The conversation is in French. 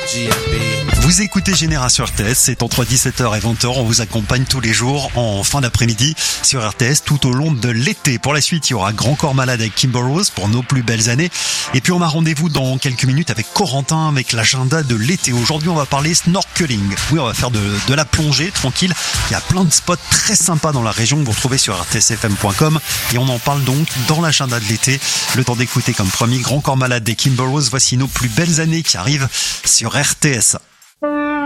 Vous écoutez Génération RTS, c'est entre 17h et 20h. On vous accompagne tous les jours en fin d'après-midi sur RTS tout au long de l'été. Pour la suite, il y aura Grand Corps Malade avec Kimber Rose pour nos plus belles années. Et puis on a rendez-vous dans quelques minutes avec Corentin avec l'agenda de l'été. Aujourd'hui, on va parler snorkeling. Oui, on va faire de la plongée tranquille. Il y a plein de spots très sympas dans la région que vous retrouvez sur rtsfm.com. Et on en parle donc dans l'agenda de l'été. Le temps d'écouter comme promis Grand Corps Malade des Kimber Rose. Voici nos plus belles années qui arrivent sur RTS.